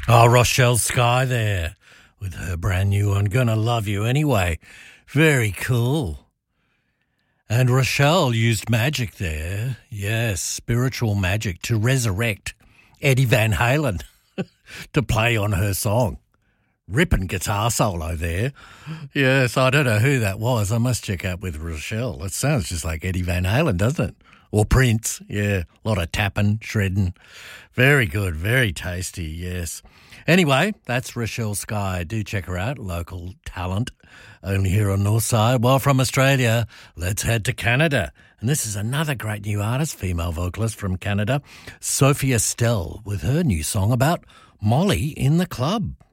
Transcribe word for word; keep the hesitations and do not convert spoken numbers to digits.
Oh, Rochelle Sky there with her brand new one, Gonna Love You Anyway. Very cool. And Rochelle used magic there, yes, spiritual magic, to resurrect Eddie Van Halen to play on her song. Ripping guitar solo there. Yes, I don't know who that was. I must check out with Rochelle. It sounds just like Eddie Van Halen, doesn't it? Or Prince, yeah. A lot of tapping, shredding. Very good, very tasty, yes. Anyway, that's Rochelle Sky. Do check her out, local talent, only here on Northside. Well, from Australia, let's head to Canada. And this is another great new artist, female vocalist from Canada, Sophie Estelle, with her new song about Molly in the club.